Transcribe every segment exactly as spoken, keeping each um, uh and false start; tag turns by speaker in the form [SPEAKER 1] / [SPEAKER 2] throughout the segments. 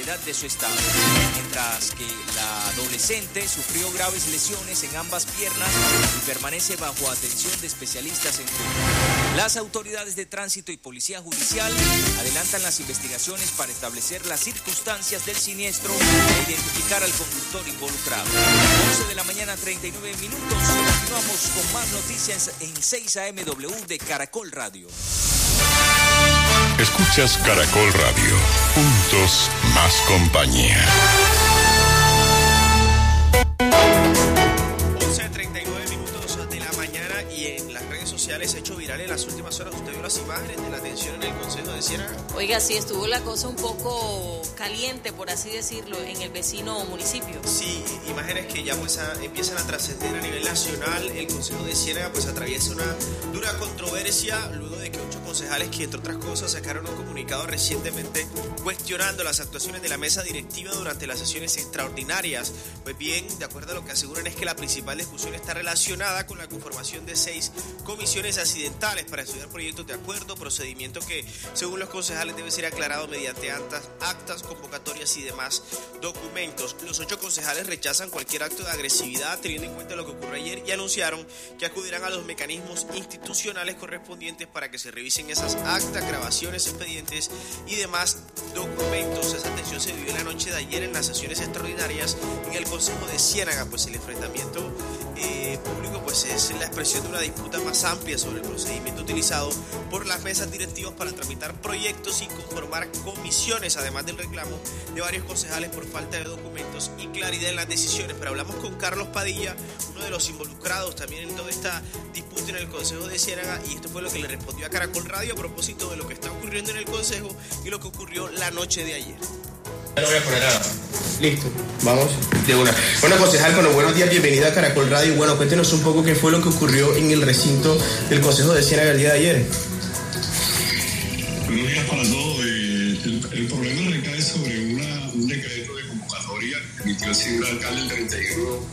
[SPEAKER 1] de su estado, mientras que la adolescente sufrió graves lesiones en ambas piernas y permanece bajo atención de especialistas en Cuba. Las autoridades de tránsito y policía judicial adelantan las investigaciones para establecer las circunstancias del siniestro e identificar al conductor involucrado. once de la mañana, treinta y nueve minutos. Continuamos con más noticias en seis A M W de Caracol Radio.
[SPEAKER 2] Escuchas Caracol Radio. Juntos, más compañía.
[SPEAKER 3] once treinta y nueve minutos de la mañana y en las redes sociales hecho viral en las últimas horas. ¿Usted vio las imágenes de la tensión en el Consejo de Ciénaga?
[SPEAKER 4] Oiga, sí, estuvo la cosa un poco caliente, por así decirlo, en el vecino municipio.
[SPEAKER 3] Sí, imágenes que ya pues a, empiezan a trascender a nivel nacional. El Consejo de Ciénaga pues atraviesa una dura controversia luego de que ocho concejales que entre otras cosas sacaron un comunicado recientemente cuestionando las actuaciones de la mesa directiva durante las sesiones extraordinarias. Pues bien, de acuerdo a lo que aseguran es que la principal discusión está relacionada con la conformación de seis comisiones accidentales para estudiar proyectos de acuerdo, procedimiento que según los concejales debe ser aclarado mediante actas, actas, convocatorias y demás documentos. Los ocho concejales rechazan cualquier acto de agresividad teniendo en cuenta lo que ocurrió ayer y anunciaron que acudirán a los mecanismos institucionales correspondientes para que se revisen esas actas, grabaciones, expedientes y demás documentos. Esa tensión se vivió la noche de ayer en las sesiones extraordinarias en el Consejo de Ciénaga, pues el enfrentamiento eh, público pues es la expresión de una disputa más amplia sobre el procedimiento utilizado por las mesas directivas para tramitar proyectos y conformar comisiones, además del reclamo de varios concejales por falta de documentos y claridad en las decisiones. Pero hablamos con Carlos Padilla, uno de los involucrados también en toda esta disputa en el Consejo de Ciénaga, y esto fue lo que le respondió a Caracol Radio a propósito de lo que está ocurriendo en el Consejo y lo que ocurrió la noche de ayer.
[SPEAKER 5] No voy a poner nada. Listo, vamos de una. Bueno, concejal, bueno, buenos días, bienvenida a Caracol Radio. Bueno, cuéntenos un poco qué fue lo que ocurrió en el recinto del Consejo de Ciénaga el día de ayer.
[SPEAKER 6] Buenos días para todos. Eh, el, el problema recae sobre una, un decreto de convocatoria que emitió el señor alcalde el treinta y uno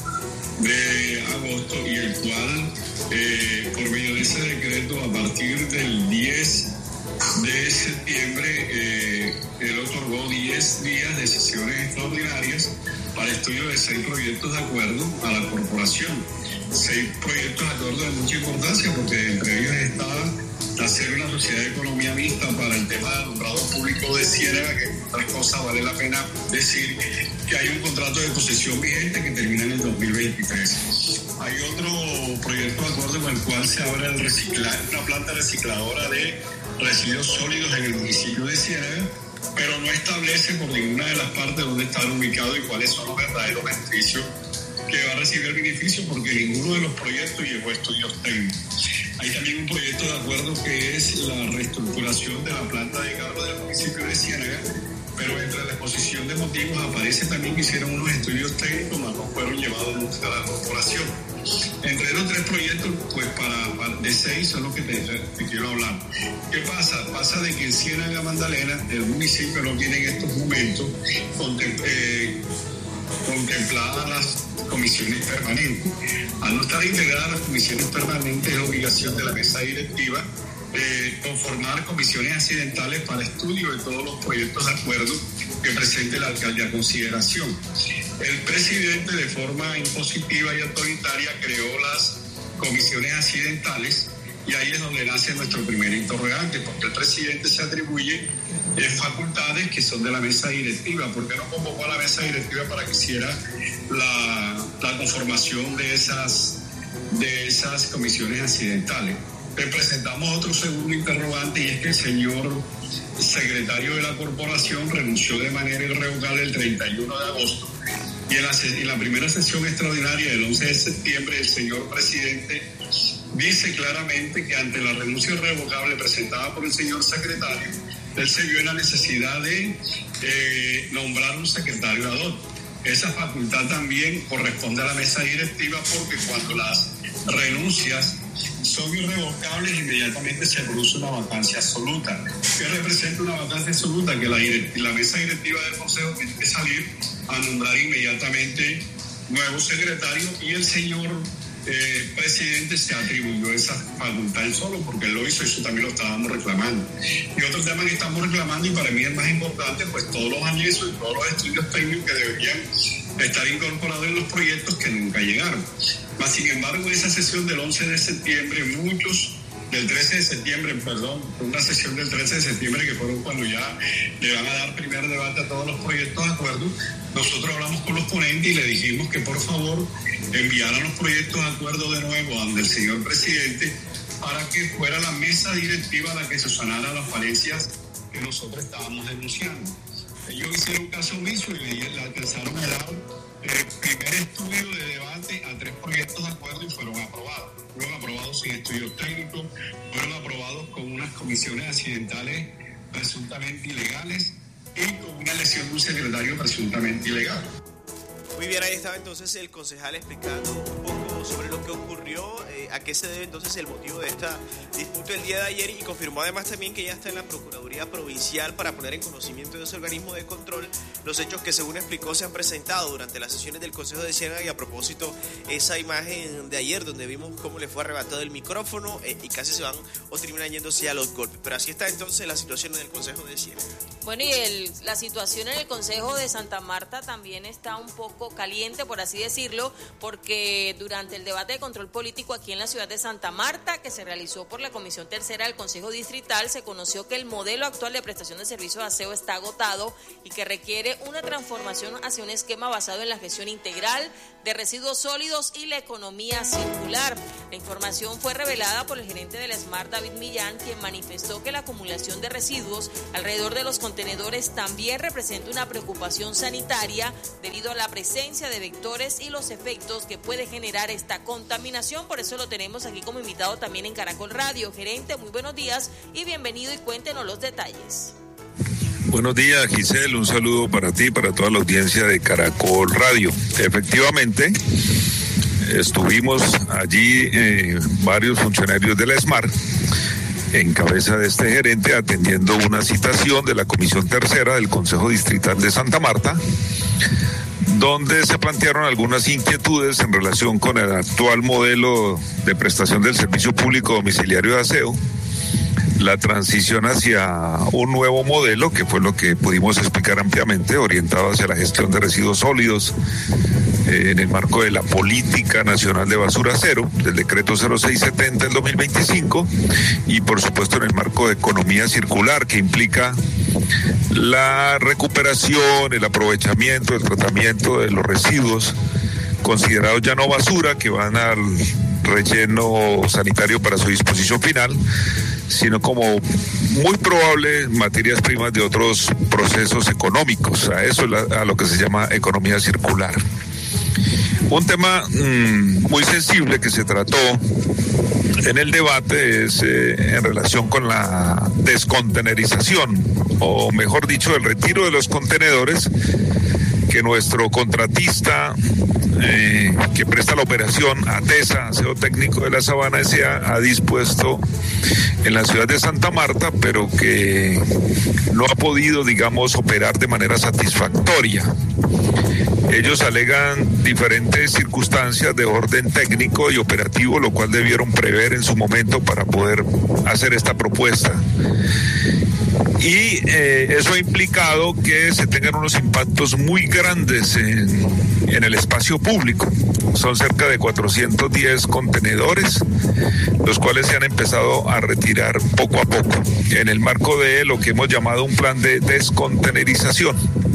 [SPEAKER 6] de agosto y el cual, eh, por medio de ese decreto, a partir del diez de septiembre, eh, él otorgó diez días de sesiones extraordinarias para estudio de seis proyectos de acuerdo a la corporación. Seis proyectos de acuerdo de mucha importancia porque entre ellos estaba hacer una sociedad de economía mixta para el tema del alumbrado público de Ciénaga, que entre otras cosas vale la pena decir que hay un contrato de posesión vigente que termina en el dos mil veintitrés. Hay otro proyecto de acuerdo con el cual se abre el reciclaje, una planta recicladora de residuos sólidos en el municipio de Ciénaga, pero no establece por ninguna de las partes dónde están ubicados y cuáles son los verdaderos beneficios que va a recibir el beneficio, porque ninguno de los proyectos llevó estudios técnicos. Hay también un proyecto de acuerdo que es la reestructuración de la planta de carro del municipio de Ciénaga, pero entre la exposición de motivos aparece también que hicieron unos estudios técnicos, mas no fueron llevados nunca a la corporación. Entre los tres proyectos, pues para, para de seis son los que te, te quiero hablar. ¿Qué pasa? Pasa de que en Ciénaga Magdalena, el municipio no tiene en estos momentos contem- eh, contempladas las comisiones permanentes. Al no estar integradas las comisiones permanentes, es obligación de la mesa directiva eh, conformar comisiones accidentales para estudio de todos los proyectos de acuerdo que presente el alcalde a consideración. El presidente, de forma impositiva y autoritaria, creó las comisiones accidentales, y ahí es donde nace nuestro primer interrogante, porque el presidente se atribuye eh, facultades que son de la mesa directiva. ¿Por qué no convocó a la mesa directiva para que hiciera la, la conformación de esas, de esas comisiones accidentales? Le presentamos otro segundo interrogante, y es que el señor secretario de la corporación renunció de manera irrevocable el treinta y uno de agosto, y en la, en la primera sesión extraordinaria del once de septiembre el señor presidente dice claramente que ante la renuncia irrevocable presentada por el señor secretario, él se vio en la necesidad de eh, nombrar un secretario ad hoc. Esa facultad también corresponde a la mesa directiva, porque cuando las renuncias son irrevocables, inmediatamente se produce una vacancia absoluta. ¿Qué representa una vacancia absoluta? Que la, la mesa directiva del Consejo tiene que salir a nombrar inmediatamente nuevo secretario, y el señor eh, presidente se atribuyó esa facultad él solo, porque él lo hizo y eso también lo estábamos reclamando. Y otro tema que estamos reclamando, y para mí es más importante, pues todos los anexos y todos los estudios técnicos que deberían estar incorporados en los proyectos que nunca llegaron. Mas, sin embargo, esa sesión del once de septiembre, muchos, del trece de septiembre, perdón, una sesión del trece de septiembre que fueron cuando ya le van a dar primer debate a todos los proyectos de acuerdo, nosotros hablamos con los ponentes y le dijimos que por favor enviaran los proyectos de acuerdo de nuevo ante el señor presidente para que fuera la mesa directiva la que se sanara las falencias que nosotros estábamos denunciando. Ellos hicieron caso omiso y le, le alcanzaron a dar el primer estudio de debate a tres proyectos de acuerdo y fueron aprobados. Fueron aprobados sin estudios técnicos, fueron aprobados con unas comisiones accidentales presuntamente ilegales y con una elección de un secretario presuntamente ilegal.
[SPEAKER 3] Muy bien, ahí estaba entonces el concejal explicando un poco sobre lo que ocurrió, eh, a qué se debe entonces el motivo de esta disputa el día de ayer, y confirmó además también que ya está en la Procuraduría Provincial para poner en conocimiento de ese organismo de control los hechos que, según explicó, se han presentado durante las sesiones del Consejo de Ciénaga. Y a propósito, esa imagen de ayer donde vimos cómo le fue arrebatado el micrófono eh, y casi se van o terminan yéndose a los golpes. Pero así está entonces la situación en el Consejo de Ciénaga.
[SPEAKER 4] Bueno, y el, la situación en el Consejo de Santa Marta también está un poco caliente, por así decirlo, porque durante el debate de control político aquí en la ciudad de Santa Marta, que se realizó por la Comisión Tercera del Consejo Distrital, se conoció que el modelo actual de prestación de servicios de aseo está agotado y que requiere una transformación hacia un esquema basado en la gestión integral de residuos sólidos y la economía circular. La información fue revelada por el gerente del SMART, David Millán, quien manifestó que la acumulación de residuos alrededor de los contenedores también representa una preocupación sanitaria debido a la presencia de vectores y los efectos que puede generar esta contaminación. Por eso lo tenemos aquí como invitado también en Caracol Radio. Gerente, muy buenos días y bienvenido, y cuéntenos los detalles.
[SPEAKER 7] Buenos días, Giselle, un saludo para ti y para toda la audiencia de Caracol Radio. Efectivamente, estuvimos allí eh, varios funcionarios de la SMART en cabeza de este gerente atendiendo una citación de la Comisión Tercera del Consejo Distrital de Santa Marta, donde se plantearon algunas inquietudes en relación con el actual modelo de prestación del servicio público domiciliario de aseo, la transición hacia un nuevo modelo, que fue lo que pudimos explicar ampliamente, orientado hacia la gestión de residuos sólidos eh, en el marco de la Política Nacional de Basura Cero, del Decreto cero seis setenta del dos mil veinticinco, y por supuesto en el marco de economía circular, que implica la recuperación, el aprovechamiento, el tratamiento de los residuos considerados ya no basura, que van al relleno sanitario para su disposición final, sino como muy probable materias primas de otros procesos económicos. A eso es la, a lo que se llama economía circular. Un tema mmm, muy sensible que se trató en el debate es eh, en relación con la descontenerización, o mejor dicho, el retiro de los contenedores que nuestro contratista eh, que presta la operación, ATESA, Aseo Técnico de la Sabana S A, ha dispuesto en la ciudad de Santa Marta, pero que no ha podido, digamos, operar de manera satisfactoria. Ellos alegan diferentes circunstancias de orden técnico y operativo, lo cual debieron prever en su momento para poder hacer esta propuesta. Y eh, eso ha implicado que se tengan unos impactos muy grandes en, en el espacio público. Son cerca de cuatrocientos diez contenedores, los cuales se han empezado a retirar poco a poco, en el marco de lo que hemos llamado un plan de descontenerización.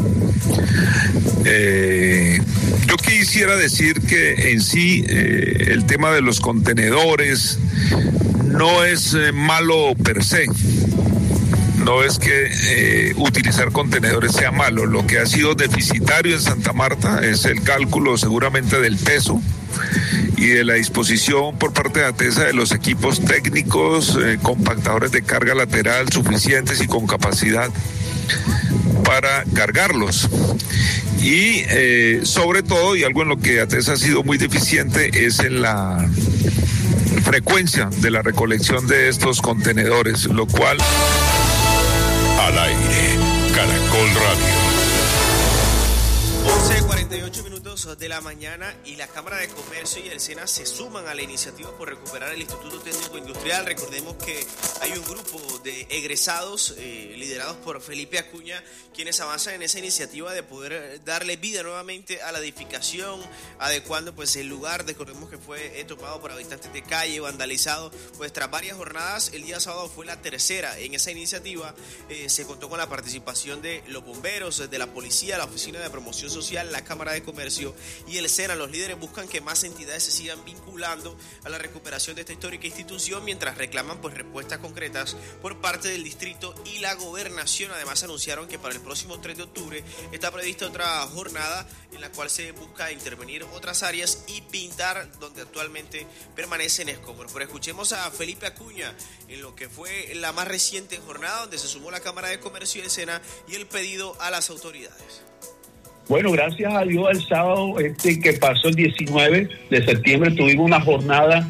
[SPEAKER 7] Eh, yo quisiera decir que en sí eh, el tema de los contenedores no es eh, malo per se. No es que eh, utilizar contenedores sea malo. Lo que ha sido deficitario en Santa Marta es el cálculo seguramente del peso y de la disposición por parte de ATESA de los equipos técnicos, eh, compactadores de carga lateral suficientes y con capacidad para cargarlos. Y eh, sobre todo, y algo en lo que ATESA ha sido muy deficiente, es en la frecuencia de la recolección de estos contenedores, lo cual...
[SPEAKER 2] Al aire, Caracol Radio.
[SPEAKER 3] once cuarenta y ocho minutos minutos de la mañana y la Cámara de Comercio y el SENA se suman a la iniciativa por recuperar el Instituto Técnico Industrial. Recordemos que hay un grupo de egresados eh, liderados por Felipe Acuña, quienes avanzan en esa iniciativa de poder darle vida nuevamente a la edificación, adecuando pues el lugar. Recordemos que fue eh, tomado por habitantes de calle, vandalizado, pues tras varias jornadas. El día sábado fue la tercera. En esa iniciativa eh, se contó con la participación de los bomberos, de la policía, la Oficina de Promoción Social, la Cámara de Comercio y el SENA. Los líderes buscan que más entidades se sigan vinculando a la recuperación de esta histórica institución, mientras reclaman pues respuestas concretas por parte del distrito y la gobernación. Además anunciaron que para el próximo tres de octubre está prevista otra jornada en la cual se busca intervenir otras áreas y pintar donde actualmente permanecen escombros. Pero escuchemos a Felipe Acuña en lo que fue la más reciente jornada donde se sumó la Cámara de Comercio y el SENA y el pedido a las autoridades.
[SPEAKER 8] Bueno, gracias a Dios el sábado este que pasó el diecinueve de septiembre tuvimos una jornada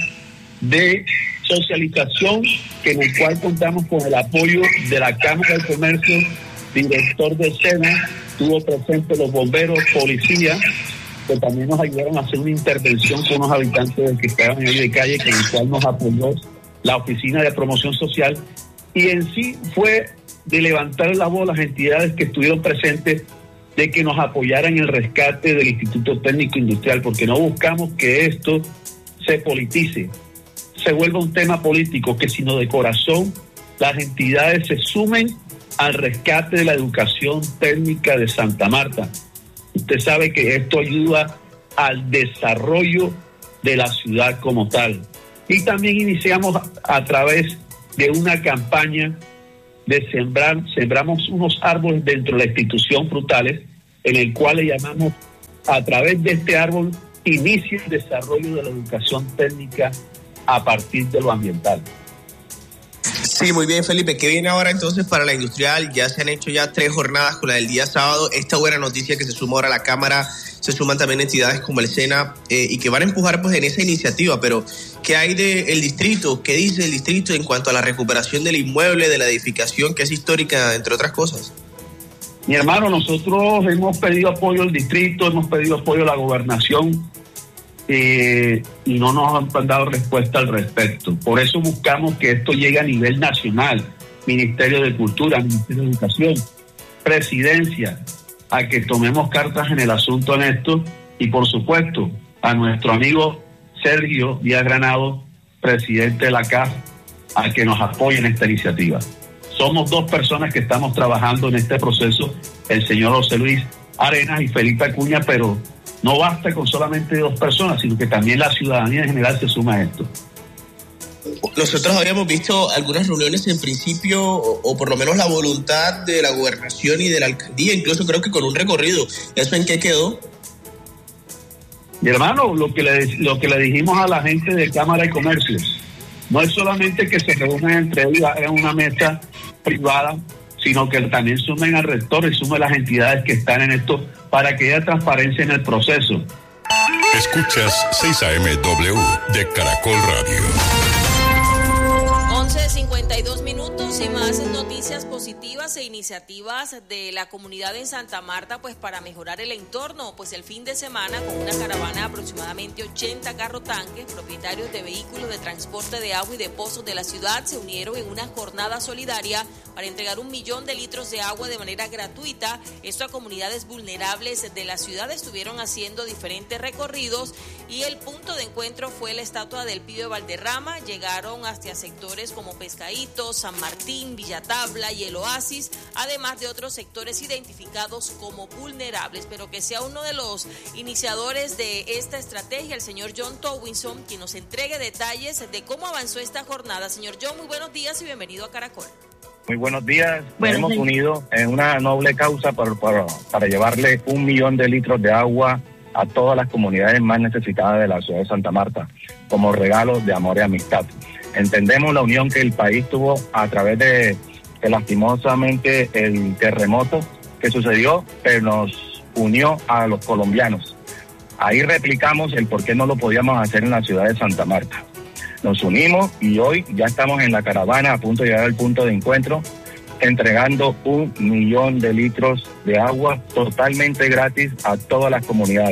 [SPEAKER 8] de socialización en el cual contamos con el apoyo de la Cámara de Comercio, director del SENA, tuvo presente los bomberos, policía, que también nos ayudaron a hacer una intervención con unos habitantes que estaban ahí de calle, con el cual nos apoyó la Oficina de Promoción Social, y en sí fue de levantar la voz a las entidades que estuvieron presentes de que nos apoyaran en el rescate del Instituto Técnico Industrial, porque no buscamos que esto se politice, se vuelva un tema político, que sino de corazón las entidades se sumen al rescate de la educación técnica de Santa Marta. Usted sabe que esto ayuda al desarrollo de la ciudad como tal. Y también iniciamos a, a través de una campaña de sembrar, sembramos unos árboles dentro de la institución Frutales, en el cual le llamamos, a través de este árbol, inicia el desarrollo de la educación técnica a partir de lo ambiental.
[SPEAKER 5] Sí, muy bien, Felipe. ¿Qué viene ahora entonces para la industrial? Ya se han hecho ya tres jornadas con la del día sábado. Esta buena noticia que se suma ahora a la Cámara, se suman también entidades como el SENA eh, y que van a empujar pues en esa iniciativa. Pero, ¿qué hay del distrito? ¿Qué dice el distrito en cuanto a la recuperación del inmueble, de la edificación que es histórica, entre otras cosas?
[SPEAKER 8] Mi hermano, nosotros hemos pedido apoyo al distrito, hemos pedido apoyo a la gobernación eh, y no nos han dado respuesta al respecto. Por eso buscamos que esto llegue a nivel nacional, Ministerio de Cultura, Ministerio de Educación, Presidencia, a que tomemos cartas en el asunto en esto, y por supuesto a nuestro amigo Sergio Díaz Granado, presidente de la C A F, a que nos apoye en esta iniciativa. Somos dos personas que estamos trabajando en este proceso, el señor José Luis Arenas y Felipe Acuña, pero no basta con solamente dos personas, sino que también la ciudadanía en general se suma a esto.
[SPEAKER 5] Nosotros habíamos visto algunas reuniones en principio, o, o por lo menos la voluntad de la gobernación y de la alcaldía, incluso creo que con un recorrido. ¿Eso en qué quedó?
[SPEAKER 8] Mi hermano, lo que le, lo que le dijimos a la gente de Cámara de Comercio, no es solamente que se reúnan entre ellos en una mesa privada, sino que también sumen al rector y sumen las entidades que están en esto para que haya transparencia en el proceso.
[SPEAKER 2] Escuchas seis A M W de Caracol Radio.
[SPEAKER 4] once cincuenta y dos minutos y más noticias positivas e iniciativas de la comunidad en Santa Marta pues para mejorar el entorno. Pues el fin de semana, con una caravana de aproximadamente ochenta carrotanques, propietarios de vehículos de transporte de agua y de pozos de la ciudad se unieron en una jornada solidaria para entregar un millón de litros de agua de manera gratuita. Esto a comunidades vulnerables de la ciudad. Estuvieron haciendo diferentes recorridos y el punto de encuentro fue la estatua del Pío de Valderrama. Llegaron hacia sectores como Pescadito, San Martín, Villatabla y el Oasis, además de otros sectores identificados como vulnerables. Pero que sea uno de los iniciadores de esta estrategia, el señor John Towinson, quien nos entregue detalles de cómo avanzó esta jornada. Señor John, muy buenos días y bienvenido a Caracol.
[SPEAKER 9] Muy buenos días.
[SPEAKER 4] Bueno,
[SPEAKER 9] nos hemos
[SPEAKER 4] sí.
[SPEAKER 9] unido en una noble causa para, para, para llevarle un millón de litros de agua a todas las comunidades más necesitadas de la ciudad de Santa Marta, como regalo de amor y amistad. Entendemos la unión que el país tuvo a través de, de lastimosamente el terremoto que sucedió, pero nos unió a los colombianos. Ahí replicamos el por qué no lo podíamos hacer en la ciudad de Santa Marta. Nos unimos y hoy ya estamos en la caravana a punto de llegar al punto de encuentro, entregando un millón de litros de agua totalmente gratis a todas las comunidades.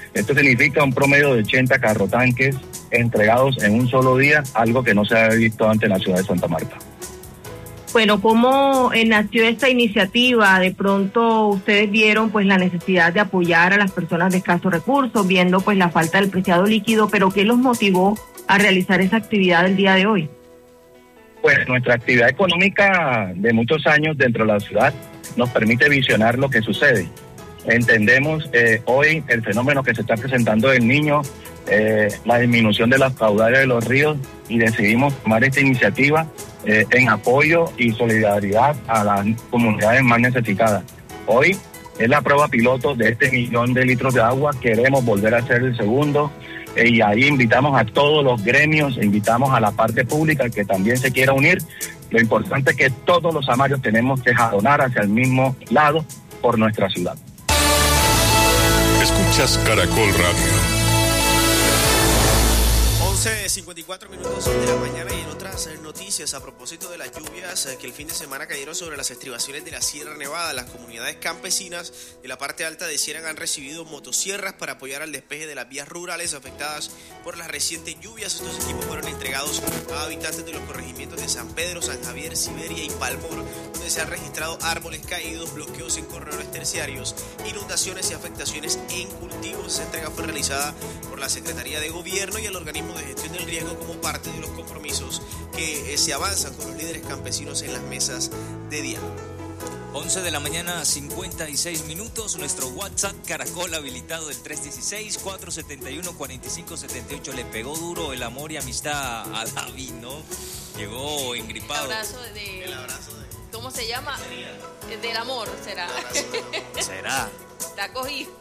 [SPEAKER 9] Esto significa un promedio de ochenta carrotanques entregados en un solo día, algo que no se había visto antes en la ciudad de Santa Marta.
[SPEAKER 10] Bueno, ¿cómo eh, nació esta iniciativa? De pronto ustedes vieron pues la necesidad de apoyar a las personas de escasos recursos, viendo pues la falta del preciado líquido, pero ¿qué los motivó a realizar esa actividad el día de hoy?
[SPEAKER 9] Pues nuestra actividad económica de muchos años dentro de la ciudad nos permite visionar lo que sucede. Entendemos eh, hoy el fenómeno que se está presentando del Niño, eh, la disminución de las caudales de los ríos, y decidimos tomar esta iniciativa eh, en apoyo y solidaridad a las comunidades más necesitadas. Hoy es la prueba piloto de este millón de litros de agua. Queremos volver a hacer el segundo, eh, y ahí invitamos a todos los gremios, invitamos a la parte pública que también se quiera unir. Lo importante es que todos los samarios tenemos que jadonar hacia el mismo lado por nuestra ciudad.
[SPEAKER 2] Escuchas Caracol Radio.
[SPEAKER 3] once cincuenta y cuatro minutos de la mañana, y en otras noticias a propósito de las lluvias que el fin de semana cayeron sobre las estribaciones de la Sierra Nevada, las comunidades campesinas de la parte alta de Ciénaga han recibido motosierras para apoyar al despeje de las vías rurales afectadas por las recientes lluvias. Estos equipos fueron entregados a habitantes de los corregimientos de San Pedro, San Javier, Siberia y Palmor, donde se han registrado árboles caídos, bloqueos en corredores terciarios, inundaciones y afectaciones en cultivos. Esta entrega fue realizada por la Secretaría de Gobierno y el organismo de gestión del riesgo como parte de los compromisos que eh, se avanzan con los líderes campesinos en las mesas de diálogo.
[SPEAKER 1] once de la mañana, cincuenta y seis minutos. Nuestro WhatsApp Caracol habilitado del tres uno seis, cuatro siete uno, cuatro cinco siete ocho. Le pegó duro el amor y amistad a David, ¿no? Llegó engripado.
[SPEAKER 4] El abrazo de...
[SPEAKER 3] El abrazo de...
[SPEAKER 4] ¿Cómo se llama? Del amor, será.
[SPEAKER 1] ¿Será?
[SPEAKER 4] Está cogido.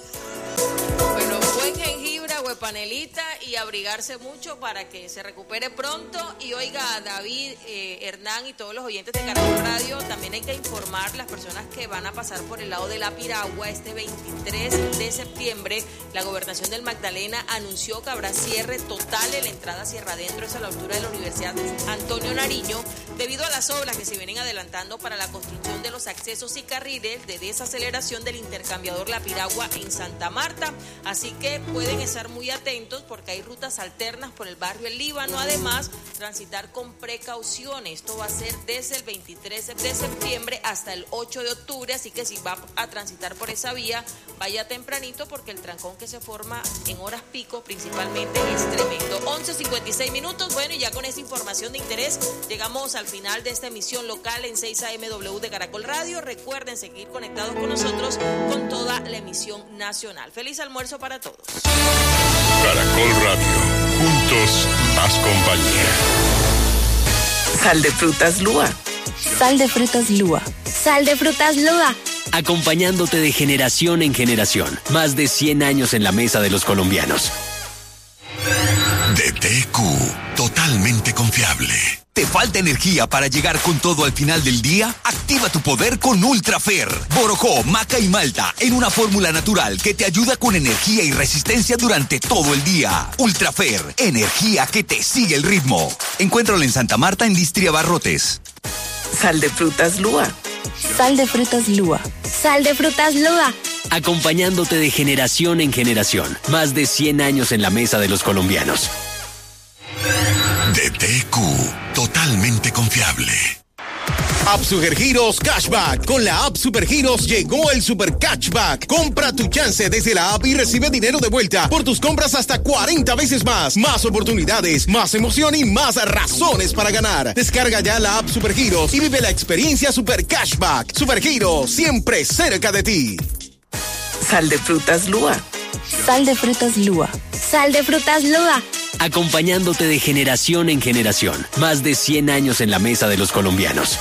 [SPEAKER 4] Bueno, buen jengibre, agüepanelita y abrigarse mucho para que se recupere pronto. Y oiga, David, eh, Hernán y todos los oyentes de Caracol Radio, también hay que informar a las personas que van a pasar por el lado de la Piragua este veintitrés de septiembre. La Gobernación del Magdalena anunció que habrá cierre total en la entrada hacia adentro, es a la altura de la Universidad Antonio Nariño, debido a las obras que se vienen adelantando para la construcción de los accesos y carriles de desaceleración del intercambiador La Piragua en Santa Marta. Así que pueden estar muy atentos porque hay rutas alternas por el barrio El Líbano. Además, transitar con precaución. Esto va a ser desde el veintitrés de septiembre hasta el ocho de octubre. Así que si va a transitar por esa vía, vaya tempranito porque el trancón que se forma en horas pico principalmente es tremendo. once cincuenta y seis minutos. Bueno, y ya con esa información de interés llegamos al final de esta emisión local en seis A M W de Caracol Radio. Recuerden seguir conectados con nosotros con toda la emisión nacional. Feliz almuerzo para todos.
[SPEAKER 2] Caracol Radio. Juntos, más compañía.
[SPEAKER 11] Sal de frutas Lua.
[SPEAKER 12] Sal de frutas Lua. Sal de frutas Lua.
[SPEAKER 13] Acompañándote de generación en generación. Más de cien años en la mesa de los colombianos.
[SPEAKER 2] D T Q. Totalmente confiable.
[SPEAKER 14] ¿Te falta energía para llegar con todo al final del día? Activa tu poder con Ultrafer. Borojó, maca y malta en una fórmula natural que te ayuda con energía y resistencia durante todo el día. Ultrafer, energía que te sigue el ritmo. Encuéntralo en Santa Marta en Listria Barrotes.
[SPEAKER 11] Sal de frutas Lua.
[SPEAKER 12] Sal de frutas Lua. Sal de frutas Lua.
[SPEAKER 13] Acompañándote de generación en generación. Más de cien años en la mesa de los colombianos.
[SPEAKER 2] D T Q. Totalmente confiable.
[SPEAKER 15] App Supergiros Cashback. Con la app Supergiros llegó el Super Cashback. Compra tu chance desde la app y recibe dinero de vuelta por tus compras hasta cuarenta veces más. Más oportunidades, más emoción y más razones para ganar. Descarga ya la app Supergiros y vive la experiencia Super Cashback. Supergiros, siempre cerca de ti.
[SPEAKER 11] Sal de frutas Lua.
[SPEAKER 12] Sal de frutas Lua. Sal de frutas Lua.
[SPEAKER 13] Acompañándote de generación en generación. Más de cien años en la mesa de los colombianos.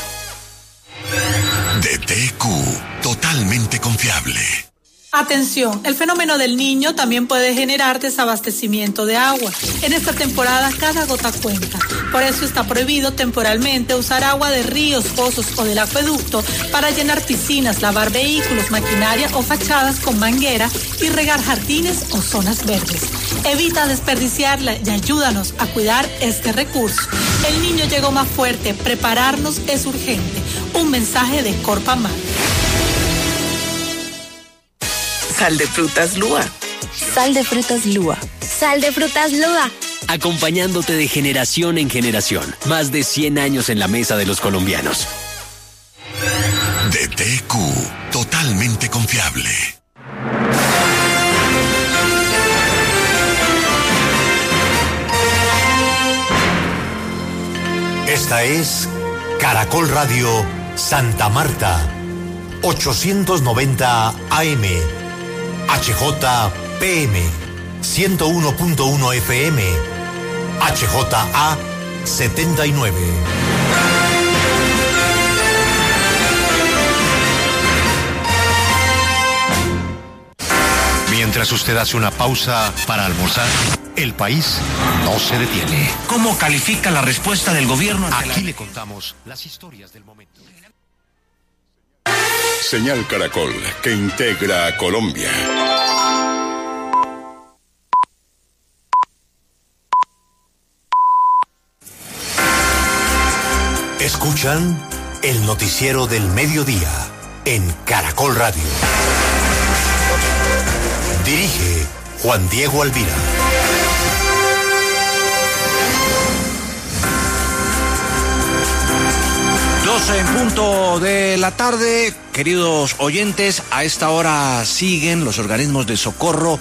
[SPEAKER 2] D T Q. Totalmente confiable.
[SPEAKER 16] Atención, el fenómeno del Niño también puede generar desabastecimiento de agua. En esta temporada cada gota cuenta. Por eso está prohibido temporalmente usar agua de ríos, pozos o del acueducto para llenar piscinas, lavar vehículos, maquinaria o fachadas con manguera y regar jardines o zonas verdes. Evita desperdiciarla y ayúdanos a cuidar este recurso. El Niño llegó más fuerte, prepararnos es urgente. Un mensaje de Corpamar.
[SPEAKER 11] Sal de frutas Lua.
[SPEAKER 12] Sal de frutas Lua. Sal de frutas Lua.
[SPEAKER 13] Acompañándote de generación en generación. Más de cien años en la mesa de los colombianos.
[SPEAKER 2] D T Q, totalmente confiable.
[SPEAKER 17] Esta es Caracol Radio Santa Marta, ochocientos noventa A M, H J P M, ciento uno punto uno F M, H J A setenta y nueve. Mientras usted hace una pausa para almorzar, el país no se detiene.
[SPEAKER 18] ¿Cómo califica la respuesta del gobierno?
[SPEAKER 17] Aquí la... le contamos las historias del momento.
[SPEAKER 2] Señal Caracol, que integra a Colombia.
[SPEAKER 17] Escuchan el noticiero del mediodía en Caracol Radio. Dirige Juan Diego Alvira.
[SPEAKER 18] doce en punto de la tarde, queridos oyentes, a esta hora siguen los organismos de socorro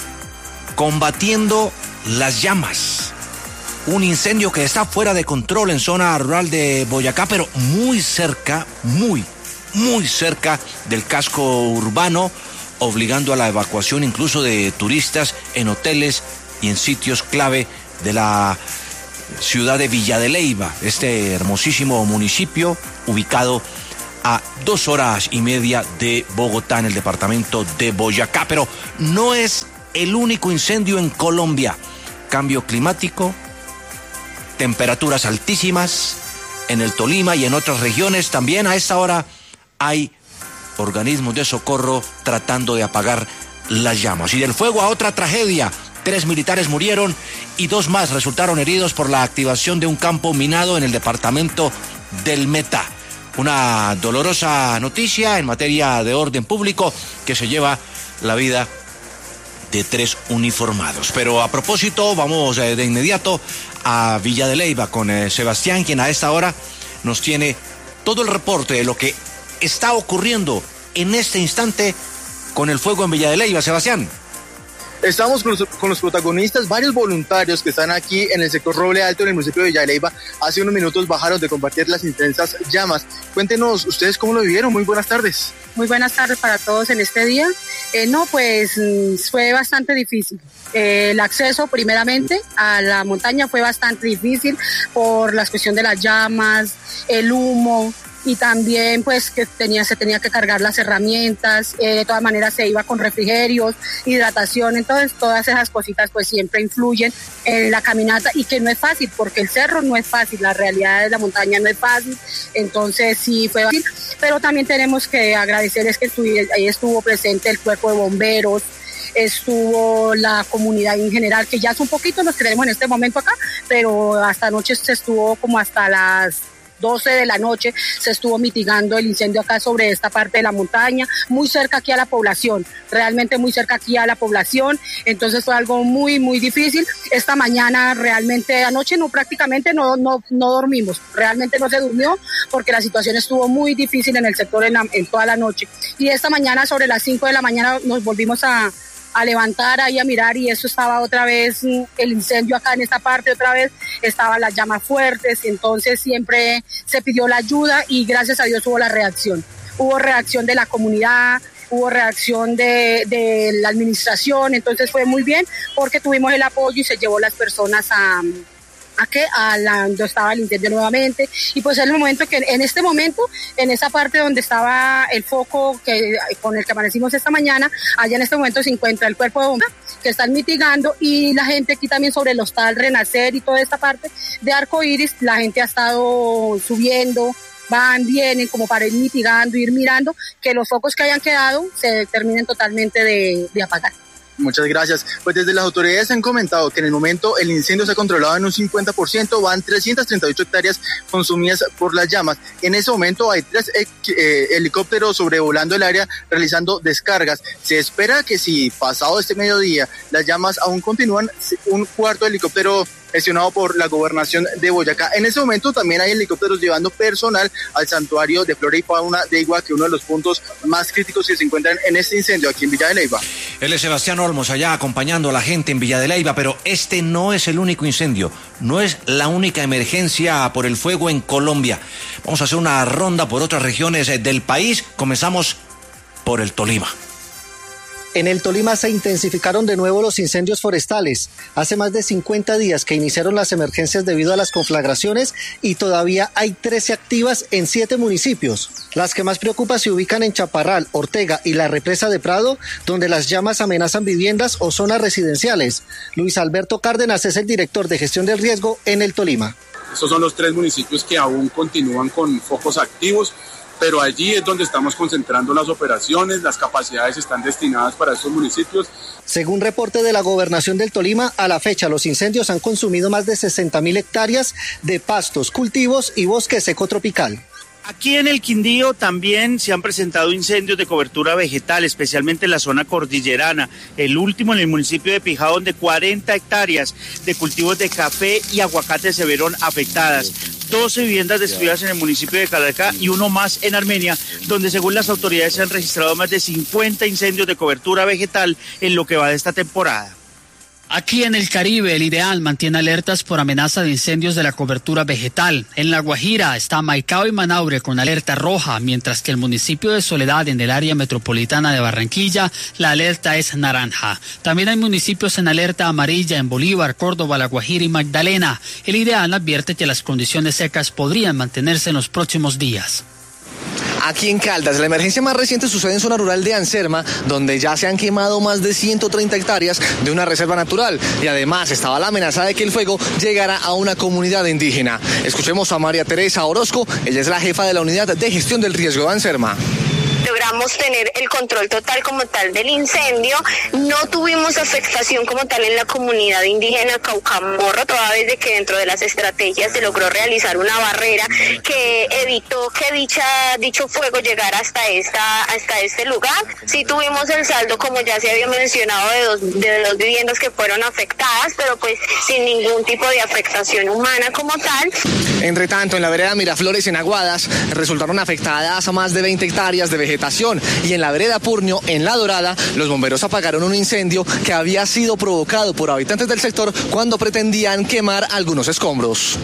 [SPEAKER 18] combatiendo las llamas. Un incendio que está fuera de control en zona rural de Boyacá, pero muy cerca, muy, muy cerca del casco urbano, obligando a la evacuación incluso de turistas en hoteles y en sitios clave de la ciudad de Villa de Leyva, este hermosísimo municipio ubicado a dos horas y media de Bogotá, en el departamento de Boyacá. Pero no es el único incendio en Colombia. Cambio climático, temperaturas altísimas en el Tolima y en otras regiones. También a esta hora hay organismos de socorro tratando de apagar las llamas. Y del fuego a otra tragedia. Tres militares murieron y dos más resultaron heridos por la activación de un campo minado en el departamento del Meta. Una dolorosa noticia en materia de orden público que se lleva la vida de tres uniformados. Pero a propósito, vamos de inmediato a Villa de Leyva con eh, Sebastián, quien a esta hora nos tiene todo el reporte de lo que está ocurriendo en este instante con el fuego en Villa de Leyva. Sebastián.
[SPEAKER 19] Estamos con los, con los protagonistas, varios voluntarios que están aquí en el sector Roble Alto, en el municipio de Villa de Leyva. Hace unos minutos bajaron de combatir las intensas llamas. Cuéntenos, ¿ustedes cómo lo vivieron? Muy buenas tardes.
[SPEAKER 20] Muy buenas tardes para todos en este día. Eh, no, pues fue bastante difícil. Eh, el acceso, primeramente, a la montaña fue bastante difícil por la cuestión de las llamas, el humo. Y también pues que tenía, se tenía que cargar las herramientas, eh, de todas maneras se iba con refrigerios, hidratación, entonces todas esas cositas pues siempre influyen en la caminata y que no es fácil, porque el cerro no es fácil, la realidad de la montaña no es fácil, entonces sí fue fácil, pero también tenemos que agradecerles que estuvi, ahí estuvo presente el cuerpo de bomberos, estuvo la comunidad en general, que ya es un poquito los que tenemos en este momento acá, pero hasta anoche se estuvo como hasta las doce de la noche se estuvo mitigando el incendio acá sobre esta parte de la montaña, muy cerca aquí a la población, realmente muy cerca aquí a la población, entonces fue algo muy muy difícil. Esta mañana realmente, anoche no prácticamente no, no, no dormimos, realmente no se durmió porque la situación estuvo muy difícil en el sector en, la, en toda la noche, y esta mañana sobre las cinco de la mañana nos volvimos a a levantar ahí a mirar y eso estaba otra vez, el incendio acá en esta parte otra vez, estaban las llamas fuertes, entonces siempre se pidió la ayuda y gracias a Dios hubo la reacción. Hubo reacción de la comunidad, hubo reacción de, de la administración, entonces fue muy bien porque tuvimos el apoyo y se llevó las personas a... a que a la, donde estaba el incendio nuevamente, y pues en el momento que en este momento en esa parte donde estaba el foco que con el que amanecimos esta mañana, allá en este momento se encuentra el cuerpo de bomba que están mitigando, y la gente aquí también sobre el hostal Renacer y toda esta parte de Arcoíris, la gente ha estado subiendo, van, vienen como para ir mitigando, ir mirando que los focos que hayan quedado se terminen totalmente de, de apagar.
[SPEAKER 19] Muchas gracias. Pues desde las autoridades han comentado que en el momento el incendio se ha controlado en un cincuenta por ciento, van trescientas treinta y ocho hectáreas consumidas por las llamas. En ese momento hay tres eh, helicópteros sobrevolando el área realizando descargas. Se espera que si pasado este mediodía las llamas aún continúan, un cuarto helicóptero gestionado por la gobernación de Boyacá. En ese momento también hay helicópteros llevando personal al santuario de flora y fauna de Iguaque, uno de los puntos más críticos que se encuentran en este incendio aquí en Villa de Leyva.
[SPEAKER 18] Él es Sebastián Olmos, allá acompañando a la gente en Villa de Leyva, pero este no es el único incendio, no es la única emergencia por el fuego en Colombia. Vamos a hacer una ronda por otras regiones del país. Comenzamos por el Tolima.
[SPEAKER 21] En el Tolima se intensificaron de nuevo los incendios forestales. Hace más de cincuenta días que iniciaron las emergencias debido a las conflagraciones y todavía hay trece activas en siete municipios. Las que más preocupan se ubican en Chaparral, Ortega y la represa de Prado, donde las llamas amenazan viviendas o zonas residenciales. Luis Alberto Cárdenas es el director de gestión del riesgo en el Tolima.
[SPEAKER 22] Estos son los tres municipios que aún continúan con focos activos, pero allí es donde estamos concentrando las operaciones, las capacidades están destinadas para estos municipios.
[SPEAKER 21] Según reporte de la Gobernación del Tolima, a la fecha los incendios han consumido más de sesenta mil hectáreas de pastos, cultivos y bosque seco tropical.
[SPEAKER 23] Aquí en el Quindío también se han presentado incendios de cobertura vegetal, especialmente en la zona cordillerana. El último en el municipio de Pijao, donde cuarenta hectáreas de cultivos de café y aguacate se vieron afectadas. doce viviendas destruidas en el municipio de Calarcá y uno más en Armenia, donde según las autoridades se han registrado más de cincuenta incendios de cobertura vegetal en lo que va de esta temporada.
[SPEAKER 24] Aquí en el Caribe, el Ideal mantiene alertas por amenaza de incendios de la cobertura vegetal. En La Guajira está Maicao y Manaure con alerta roja, mientras que el municipio de Soledad, en el área metropolitana de Barranquilla, la alerta es naranja. También hay municipios en alerta amarilla en Bolívar, Córdoba, La Guajira y Magdalena. El Ideal advierte que las condiciones secas podrían mantenerse en los próximos días.
[SPEAKER 25] Aquí en Caldas, la emergencia más reciente sucede en zona rural de Anserma, donde ya se han quemado más de ciento treinta hectáreas de una reserva natural y además estaba la amenaza de que el fuego llegara a una comunidad indígena. Escuchemos a María Teresa Orozco, ella es la jefa de la unidad de gestión del riesgo de Anserma.
[SPEAKER 26] Logramos tener el control total como tal del incendio, no tuvimos afectación como tal en la comunidad indígena Caucamorro, toda vez de que dentro de las estrategias se logró realizar una barrera que evitó que dicha dicho fuego llegara hasta esta hasta este lugar. Sí tuvimos el saldo, como ya se había mencionado, de dos, de dos viviendas que fueron afectadas, pero pues sin ningún tipo de afectación humana como tal.
[SPEAKER 25] Entre tanto, en la vereda Miraflores en Aguadas resultaron afectadas a más de veinte hectáreas de vegetación. Y en la vereda Purnio, en La Dorada, los bomberos apagaron un incendio que había sido provocado por habitantes del sector cuando pretendían quemar algunos escombros.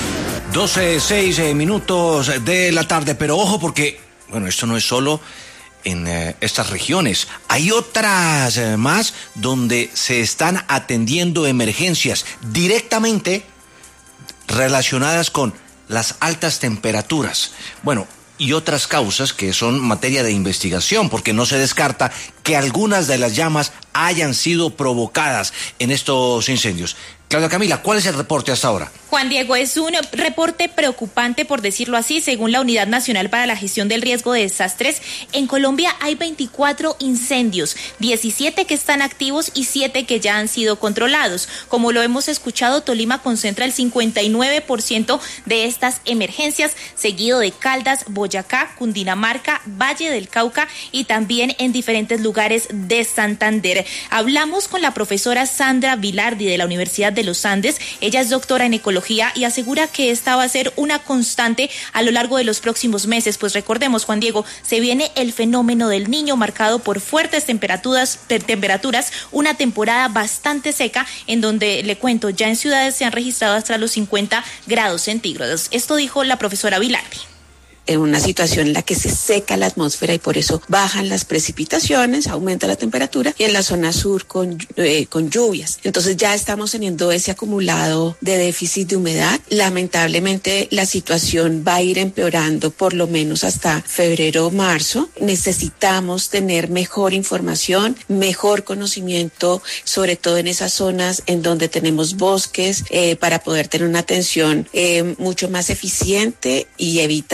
[SPEAKER 18] doce, seis minutos de la tarde, pero ojo porque, bueno, esto no es solo en eh, estas regiones. Hay otras eh, más donde se están atendiendo emergencias directamente relacionadas con las altas temperaturas. Bueno, y otras causas que son materia de investigación, porque no se descarta que algunas de las llamas hayan sido provocadas en estos incendios. Claudia Camila, ¿cuál es el reporte hasta ahora?
[SPEAKER 27] Juan Diego, es un reporte preocupante, por decirlo así. Según la Unidad Nacional para la Gestión del Riesgo de Desastres, en Colombia hay veinticuatro incendios, diecisiete que están activos y siete que ya han sido controlados. Como lo hemos escuchado, Tolima concentra el cincuenta y nueve por ciento de estas emergencias, seguido de Caldas, Boyacá, Cundinamarca, Valle del Cauca y también en diferentes lugares de Santander. Hablamos con la profesora Sandra Vilardi de la Universidad de los Andes. Ella es doctora en ecología y asegura que esta va a ser una constante a lo largo de los próximos meses, pues recordemos, Juan Diego, se viene el fenómeno del Niño marcado por fuertes temperaturas, temperaturas, una temporada bastante seca en donde, le cuento, ya en ciudades se han registrado hasta los cincuenta grados centígrados. Esto dijo la profesora Vilardi.
[SPEAKER 28] En una situación en la que se seca la atmósfera y por eso bajan las precipitaciones, aumenta la temperatura, y en la zona sur con, eh, con lluvias. Entonces ya estamos teniendo ese acumulado de déficit de humedad. Lamentablemente la situación va a ir empeorando por lo menos hasta febrero o marzo. Necesitamos tener mejor información, mejor conocimiento, sobre todo en esas zonas en donde tenemos bosques, eh, para poder tener una atención eh, mucho más eficiente y evitar lo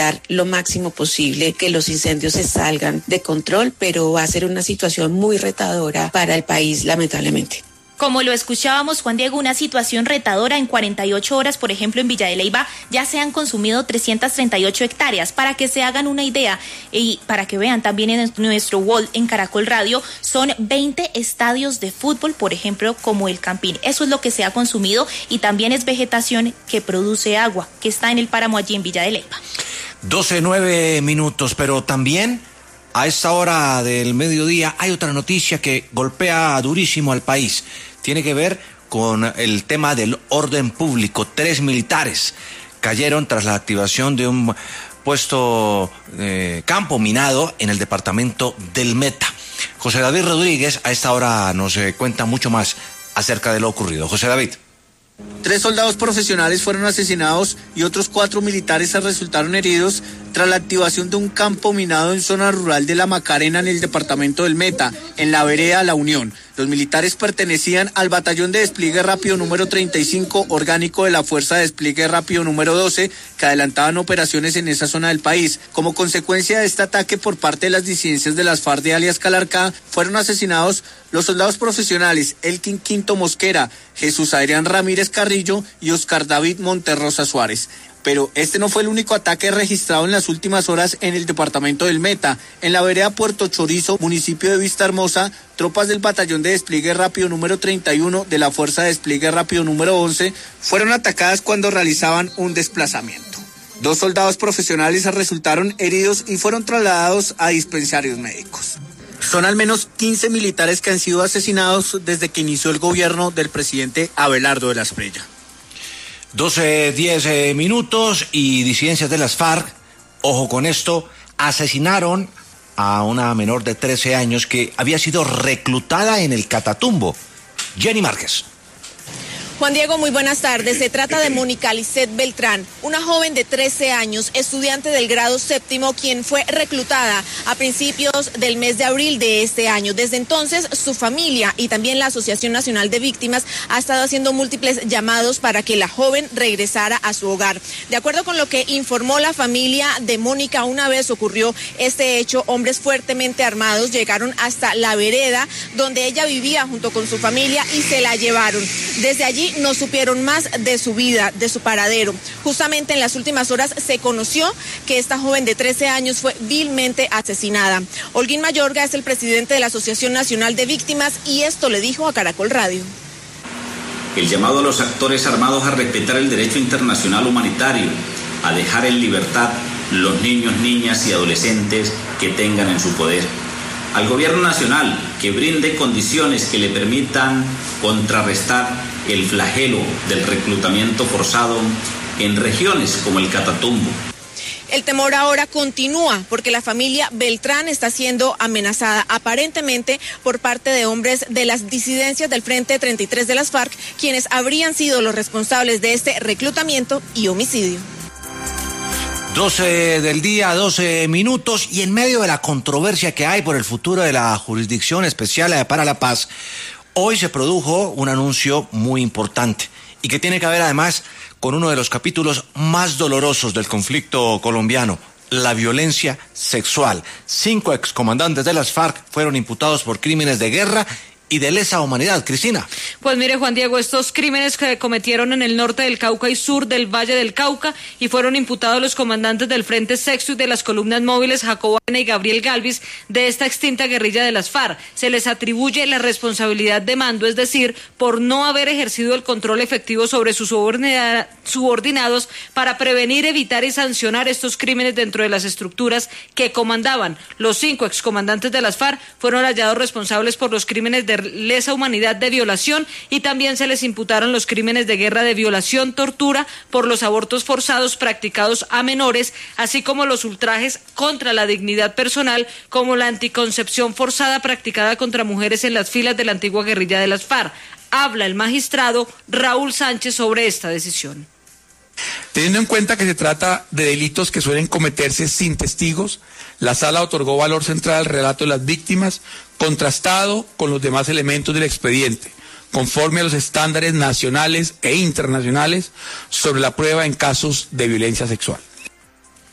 [SPEAKER 28] lo máximo posible que los incendios se salgan de control, pero va a ser una situación muy retadora para el país, lamentablemente.
[SPEAKER 27] Como lo escuchábamos, Juan Diego, una situación retadora. En cuarenta y ocho horas, por ejemplo, en Villa de Leyva ya se han consumido trescientas treinta y ocho hectáreas. Para que se hagan una idea y para que vean también en nuestro wall en Caracol Radio, son veinte estadios de fútbol, por ejemplo, como el Campín. Eso es lo que se ha consumido y también es vegetación que produce agua, que está en el páramo allí en Villa de Leyva.
[SPEAKER 18] doce, nueve minutos, pero también a esta hora del mediodía hay otra noticia que golpea durísimo al país. Tiene que ver con el tema del orden público. Tres militares cayeron tras la activación de un puesto eh, campo minado en el departamento del Meta. José David Rodríguez a esta hora nos eh, cuenta mucho más acerca de lo ocurrido. José David.
[SPEAKER 1] Tres soldados profesionales fueron asesinados y otros cuatro militares resultaron heridos tras la activación de un campo minado en zona rural de La Macarena en el departamento del Meta, en la vereda La Unión. Los militares pertenecían al batallón de despliegue rápido número treinta y cinco, orgánico de la Fuerza de Despliegue Rápido número doce, que adelantaban operaciones en esa zona del país. Como consecuencia de este ataque por parte de las disidencias de las FARC de alias Calarcá, fueron asesinados los soldados profesionales Elkin Quinto Mosquera, Jesús Adrián Ramírez Carrillo y Oscar David Monterrosa Suárez. Pero este no fue el único ataque registrado en las últimas horas en el departamento del Meta. En la vereda Puerto Chorizo, municipio de Vista Hermosa, tropas del batallón de despliegue rápido número treinta y uno de la Fuerza de Despliegue Rápido número once fueron atacadas cuando realizaban un desplazamiento. Dos soldados profesionales resultaron heridos y fueron trasladados a dispensarios médicos. Son al menos quince militares que han sido asesinados desde que inició el gobierno del presidente Abelardo de la Espriella.
[SPEAKER 18] doce, diez eh, minutos y disidencias de las FARC, ojo con esto, asesinaron a una menor de trece años que había sido reclutada en el Catatumbo. Jenny Márquez.
[SPEAKER 3] Juan Diego, muy buenas tardes. Se trata de Mónica Lisset Beltrán, una joven de trece años, estudiante del grado séptimo, quien fue reclutada a principios del mes de abril de este año. Desde entonces, su familia y también la Asociación Nacional de Víctimas ha estado haciendo múltiples llamados para que la joven regresara a su hogar. De acuerdo con lo que informó la familia de Mónica, una vez ocurrió este hecho, hombres fuertemente armados llegaron hasta la vereda donde ella vivía junto con su familia y se la llevaron. Desde allí no supieron más de su vida, de su paradero. Justamente en las últimas horas se conoció que esta joven de trece años fue vilmente asesinada. Holguín Mayorga es el presidente de la Asociación Nacional de Víctimas y esto le dijo a Caracol Radio.
[SPEAKER 5] El llamado a los actores armados a respetar el derecho internacional humanitario, a dejar en libertad los niños, niñas y adolescentes que tengan en su poder. Al gobierno nacional que brinde condiciones que le permitan contrarrestar el flagelo del reclutamiento forzado en regiones como el Catatumbo.
[SPEAKER 3] El temor ahora continúa porque la familia Beltrán está siendo amenazada aparentemente por parte de hombres de las disidencias del Frente treinta y tres de las FARC, quienes habrían sido los responsables de este reclutamiento y homicidio.
[SPEAKER 18] doce del día, doce minutos, y en medio de la controversia que hay por el futuro de la Jurisdicción Especial para la Paz, hoy se produjo un anuncio muy importante y que tiene que ver además con uno de los capítulos más dolorosos del conflicto colombiano, la violencia sexual. Cinco excomandantes de las FARC fueron imputados por crímenes de guerra y de lesa humanidad. Cristina.
[SPEAKER 6] Pues mire, Juan Diego, estos crímenes que cometieron en el norte del Cauca y sur del Valle del Cauca y fueron imputados los comandantes del Frente Sexto y de las columnas móviles Jacobo Arena y Gabriel Galvis de esta extinta guerrilla de las FARC. Se les atribuye la responsabilidad de mando, es decir, por no haber ejercido el control efectivo sobre sus subordina- subordinados para prevenir, evitar y sancionar estos crímenes dentro de las estructuras que comandaban. Los cinco excomandantes de las FARC fueron hallados responsables por los crímenes de lesa humanidad de violación y también se les imputaron los crímenes de guerra de violación, tortura, por los abortos forzados practicados a menores, así como los ultrajes contra la dignidad personal, como la anticoncepción forzada practicada contra mujeres en las filas de la antigua guerrilla de las FARC. Habla el magistrado Raúl Sánchez sobre esta decisión.
[SPEAKER 7] Teniendo en cuenta que se trata de delitos que suelen cometerse sin testigos, la Sala otorgó valor central al relato de las víctimas, contrastado con los demás elementos del expediente, conforme a los estándares nacionales e internacionales sobre la prueba en casos de violencia sexual.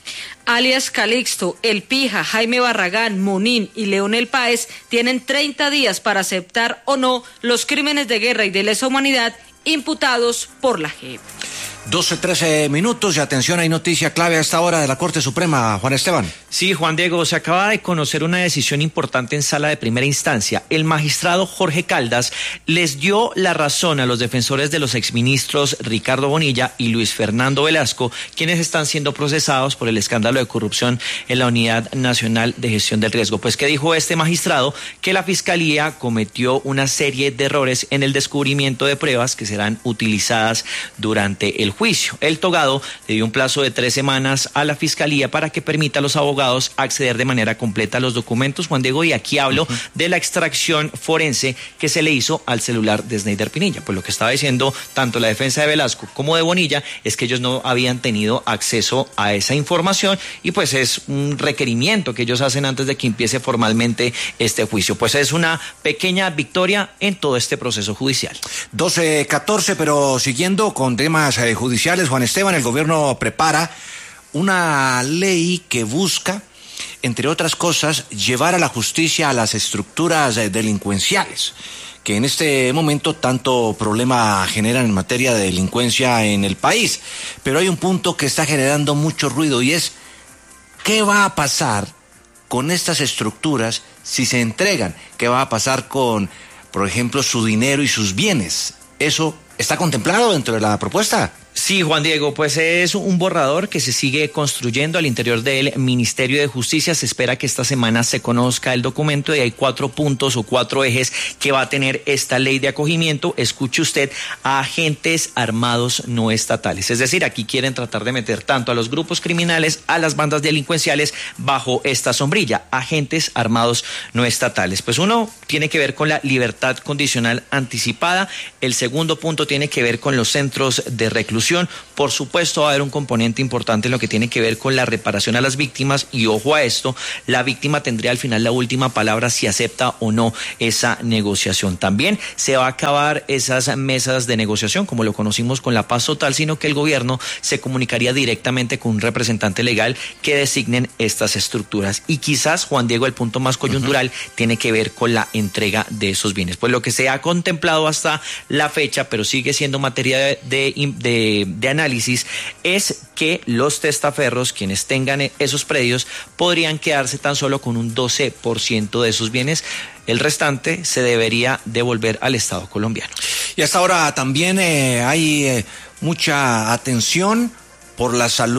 [SPEAKER 6] alias Calixto, El Pija, Jaime Barragán, Munín y Leonel Páez tienen treinta días para aceptar o no los crímenes de guerra y de lesa humanidad imputados por la J E P.
[SPEAKER 18] doce, trece minutos y atención, hay noticia clave a esta hora de la Corte Suprema, Juan Esteban.
[SPEAKER 4] Sí, Juan Diego, se acaba de conocer una decisión importante en sala de primera instancia. El magistrado Jorge Caldas les dio la razón a los defensores de los exministros Ricardo Bonilla y Luis Fernando Velasco, quienes están siendo procesados por el escándalo de corrupción en la Unidad Nacional de Gestión del Riesgo. Pues, ¿qué dijo este magistrado? Que la Fiscalía cometió una serie de errores en el descubrimiento de pruebas que serán utilizadas durante el juicio. El togado le dio un plazo de tres semanas a la Fiscalía para que permita a los abogados acceder de manera completa a los documentos, Juan Diego, y aquí hablo uh-huh. de la extracción forense que se le hizo al celular de Sneider Pinilla. Pues lo que estaba diciendo tanto la defensa de Velasco como de Bonilla es que ellos no habían tenido acceso a esa información y pues es un requerimiento que ellos hacen antes de que empiece formalmente este juicio. Pues es una pequeña victoria en todo este proceso judicial.
[SPEAKER 18] doce catorce, pero siguiendo con temas eh, judiciales, Juan Esteban, el gobierno prepara una ley que busca, entre otras cosas, llevar a la justicia a las estructuras eh, delincuenciales, que en este momento tanto problema generan en materia de delincuencia en el país. Pero hay un punto que está generando mucho ruido y es, ¿qué va a pasar con estas estructuras si se entregan? ¿Qué va a pasar con, por ejemplo, su dinero y sus bienes? ¿Eso está contemplado dentro de la propuesta?
[SPEAKER 4] Sí, Juan Diego, pues es un borrador que se sigue construyendo al interior del Ministerio de Justicia. Se espera que esta semana se conozca el documento y hay cuatro puntos o cuatro ejes que va a tener esta ley de acogimiento. Escuche usted, a agentes armados no estatales. Es decir, aquí quieren tratar de meter tanto a los grupos criminales, a las bandas delincuenciales bajo esta sombrilla, agentes armados no estatales. Pues uno tiene que ver con la libertad condicional anticipada. El segundo punto tiene que ver con los centros de reclusión. Por supuesto, va a haber un componente importante en lo que tiene que ver con la reparación a las víctimas y ojo a esto, la víctima tendría al final la última palabra si acepta o no esa negociación. También se va a acabar esas mesas de negociación como lo conocimos con la paz total, sino que el gobierno se comunicaría directamente con un representante legal que designen estas estructuras. Y quizás, Juan Diego, el punto más coyuntural uh-huh. tiene que ver con la entrega de esos bienes. Pues lo que se ha contemplado hasta la fecha, pero sigue siendo materia de, de, de de análisis, es que los testaferros, quienes tengan esos predios, podrían quedarse tan solo con un doce por ciento de esos bienes. El restante se debería devolver al Estado colombiano.
[SPEAKER 18] Y hasta ahora también eh, hay eh, mucha atención por la salud